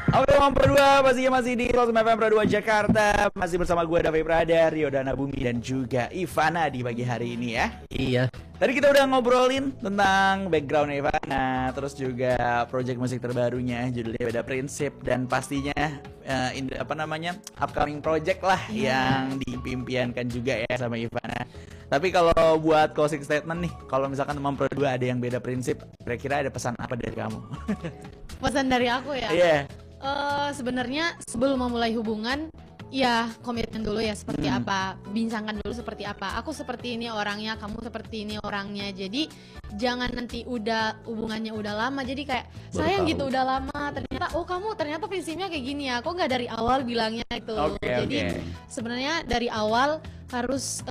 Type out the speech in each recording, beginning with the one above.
Oke, Mam Perdua pastinya masih di Rosem FM Perdua Jakarta. Masih bersama gue David Prada, Rio Dana Bumi dan juga Ivana di pagi hari ini ya. Iya. Tadi kita udah ngobrolin tentang background Ivana, terus juga project musik terbarunya judulnya Beda Prinsip, dan pastinya upcoming project lah yang diimpiankan juga ya sama Ivana. Tapi kalau buat closing statement nih, kalau misalkan Mam Perdua ada yang beda prinsip, kira-kira ada pesan apa dari kamu? Pesan dari aku ya. Iya. Sebenarnya sebelum memulai hubungan, ya komitmen dulu ya seperti apa, bincangkan dulu seperti apa. Aku seperti ini orangnya, kamu seperti ini orangnya. Jadi jangan nanti udah hubungannya udah lama, jadi kayak sayang gitu udah lama. Ternyata kamu ternyata prinsipnya kayak gini ya. Kok nggak dari awal bilangnya itu? Jadi sebenarnya dari awal harus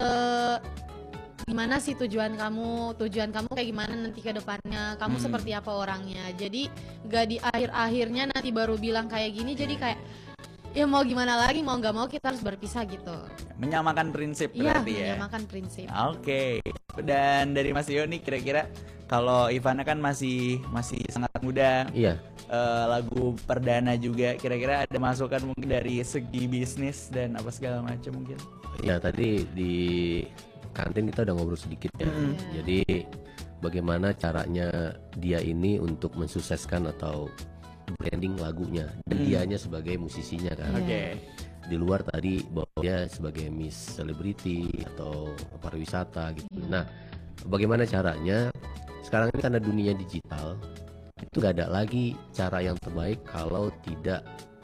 gimana sih tujuan kamu kayak gimana nanti ke depannya, kamu seperti apa orangnya. Jadi gak di akhir-akhirnya nanti baru bilang kayak gini, jadi kayak ya mau gimana lagi, mau nggak mau kita harus berpisah gitu. Menyamakan prinsip berarti ya. Menyamakan prinsip. Oke. Dan dari Mas Yo nih, kira-kira kalau Ivana kan masih sangat muda. Iya. Lagu perdana juga, kira-kira ada masukan mungkin dari segi bisnis dan apa segala macam mungkin. Ya tadi di kantin kita udah ngobrol sedikit ya. Jadi bagaimana caranya dia ini untuk mensukseskan atau branding lagunya, dan dianya sebagai musisinya kan. Di luar tadi bahwa dia sebagai Miss Celebrity atau pariwisata gitu. Nah, bagaimana caranya? Sekarang ini karena dunia digital, itu gak ada lagi cara yang terbaik kalau tidak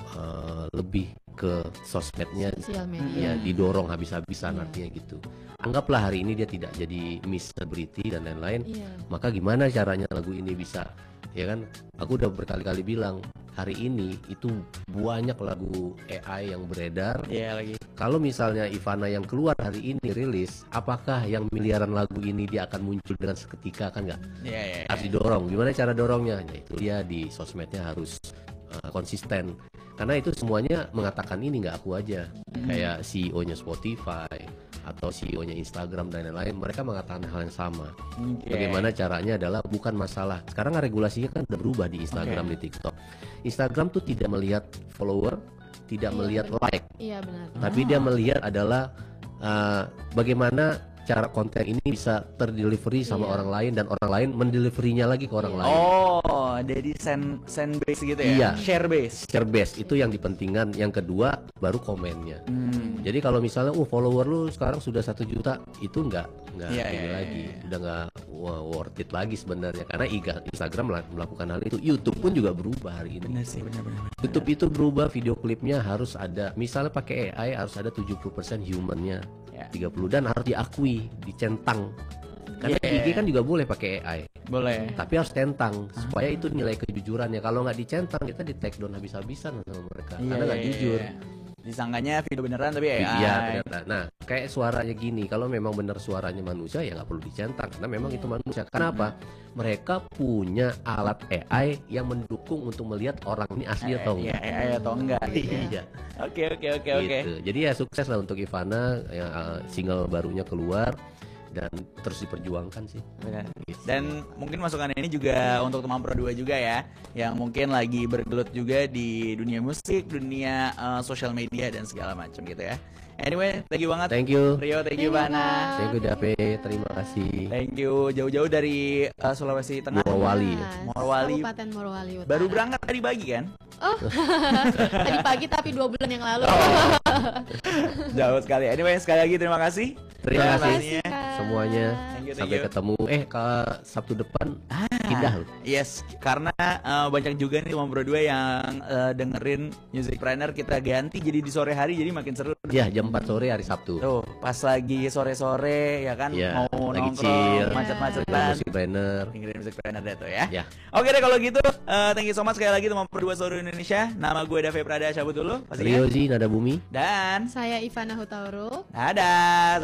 lebih ke sosmednya, Sosial media. ya didorong habis-habisan artinya gitu. Anggaplah hari ini dia tidak jadi Miss Celebrity dan lain-lain, maka gimana caranya lagu ini bisa, ya kan? Aku udah berkali-kali bilang hari ini itu banyak lagu AI yang beredar. Lagi. Kalau misalnya Ivana yang keluar hari ini rilis, apakah yang miliaran lagu ini dia akan muncul dengan seketika, kan nggak? Harus didorong. Gimana cara dorongnya? Ya itu dia di sosmednya harus konsisten. Karena itu semuanya mengatakan ini, nggak aku aja. Kayak CEO-nya Spotify atau CEO-nya Instagram dan lain-lain, mereka mengatakan hal yang sama. Bagaimana caranya adalah bukan masalah. Sekarang regulasinya kan udah berubah di Instagram, di TikTok. Instagram tuh tidak melihat follower, tidak melihat like. Iya benar. Tapi dia melihat adalah bagaimana cara konten ini bisa terdelivery sama orang lain, dan orang lain mendeliverinya lagi ke orang lain. Oh, jadi send base gitu ya? Iya. Share base. Share base itu yang dipentingkan. Yang kedua baru komennya. Jadi kalau misalnya follower lu sekarang sudah 1 juta, itu nggak ini lagi, udah nggak worth it lagi sebenarnya, karena Instagram melakukan hal itu. YouTube pun juga berubah hari ini. Benar sih, benar. YouTube itu berubah, video klipnya harus ada, misalnya pakai AI harus ada 70% humannya, 30, dan harus diakui, dicentang. Karena IG kan juga boleh pakai AI. Boleh. Tapi harus centang supaya itu nilai kejujurannya. Kalau nggak dicentang, kita di take down habis-habisan sama mereka, karena nggak jujur. Disangkanya video beneran tapi AI. Iya ternyata. Nah, kayak suaranya gini, kalau memang benar suaranya manusia ya nggak perlu dicentang, karena memang itu manusia. Kenapa? Mereka punya alat AI yang mendukung untuk melihat orang ini asli atau enggak. AI atau enggak. Iya. Oke. Gitu. Jadi ya sukses lah untuk Ivana, yang single barunya keluar dan terus diperjuangkan sih. Benar. Dan mungkin masukan ini juga untuk teman Pro 2 juga ya, yang mungkin lagi bergelut juga di dunia musik, dunia sosial media dan segala macam gitu ya. Anyway, thank you banget. Thank you. Rio, thank you Bana. Thank you David, terima kasih. Thank you jauh-jauh dari Sulawesi Tengah. Morowali. Kabupaten Morowali Utara. Baru berangkat tadi pagi kan? Oh, tadi pagi tapi 2 bulan yang lalu. Jauh sekali. Anyway, sekali lagi terima kasih. Terima kasih semuanya. Thank you. Sampai ketemu. Ke Sabtu depan pindah loh. Yes, karena banyak juga nih teman Pro 2 yang dengerin Musicpreneur kita ganti jadi di sore hari, jadi makin seru. Ya, jam 4 sore hari Sabtu. Tuh, pas lagi sore-sore ya kan, mau lagi nongkrong, macet-macetan. Musicpreneur. Dengerin Musicpreneur deh tuh ya. Ya. Oke deh kalau gitu, thank you so much sekali lagi teman Pro 2 seluruh Indonesia. Nama gue David Prada, cabut dulu pastinya. Riozi Nada Bumi. Dan Saya Ivana Hutauruk. dadah.